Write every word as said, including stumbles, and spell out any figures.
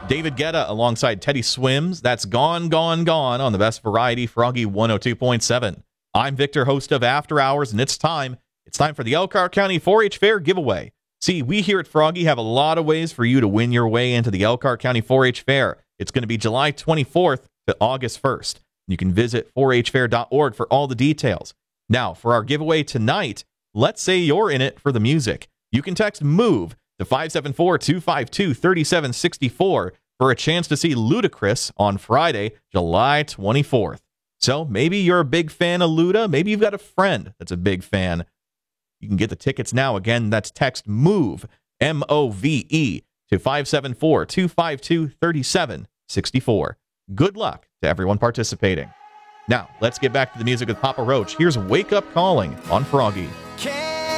David Guetta alongside Teddy Swims. That's Gone, Gone, Gone on the Best Variety, Froggy one oh two point seven. I'm Victor, host of After Hours, and it's time. It's time for the Elkhart County four H Fair giveaway. See, we here at Froggy have a lot of ways for you to win your way into the Elkhart County four H Fair. It's going to be July twenty-fourth to August first. You can visit four h fair dot org for all the details. Now, for our giveaway tonight, let's say you're in it for the music. You can text MOVE to five seven four, two five two, three seven six four for a chance to see Ludacris on Friday, July twenty-fourth. So maybe you're a big fan of Luda. Maybe you've got a friend that's a big fan. You can get the tickets now. Again, that's text MOVE, M O V E, to five seven four, two five two, three seven six four. Good luck to everyone participating. Now, let's get back to the music with Papa Roach. Here's Wake Up Calling on Froggy.